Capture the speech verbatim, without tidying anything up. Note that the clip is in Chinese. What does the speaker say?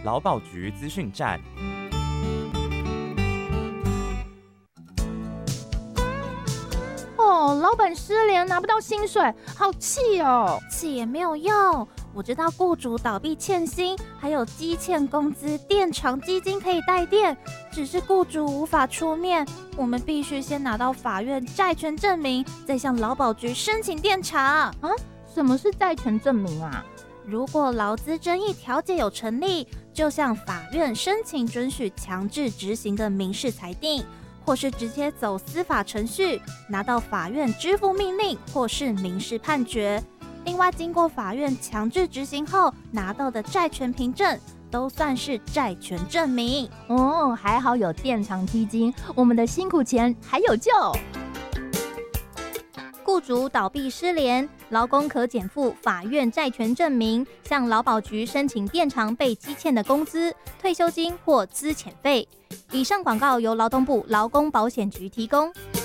劳保局资讯站。 哦，老板失联拿不到薪水，好气哦！ 气也没有用，我知道雇主倒闭欠薪，还有积欠工资垫偿基金可以代垫，只是雇主无法出面，我们必须先拿到法院债权证明，再向劳保局申请垫偿。 啊，什么是债权证明啊？ 如果劳资争议调解有成立，就向法院申请准许强制执行的民事裁定，或是直接走司法程序，拿到法院支付命令或是民事判决。另外，经过法院强制执行后拿到的债权凭证，都算是债权证明。 哦，还好有垫偿基金，我们的辛苦钱还有救。 雇主倒闭失联，劳工可减负法院债权证明，向劳保局申请垫偿被积欠的工资、退休金或资遣费。以上广告由劳动部劳工保险局提供。